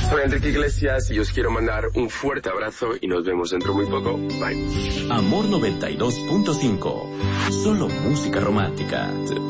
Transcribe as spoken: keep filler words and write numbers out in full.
Soy Enrique Iglesias y os quiero mandar un fuerte abrazo y nos vemos dentro muy poco. Bye. Amor noventa y dos punto cinco. Solo música romántica.